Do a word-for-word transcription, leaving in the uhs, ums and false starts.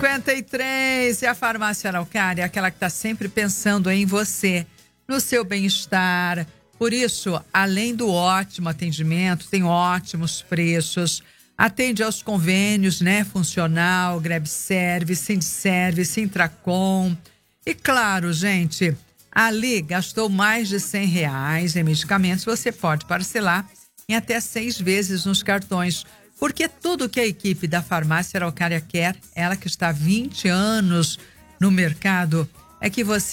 cinquenta e três e a Farmácia Araucária é aquela que está sempre pensando em você, no seu bem-estar. Por isso, além do ótimo atendimento, tem ótimos preços. Atende aos convênios, né? Funcional, Grab Service, Sindservice, Intracom. E claro, gente, ali gastou mais de cem reais em medicamentos. Você pode parcelar em até seis vezes nos cartões. Porque tudo que a equipe da Farmácia Araucária quer, ela que está há vinte anos no mercado, é que você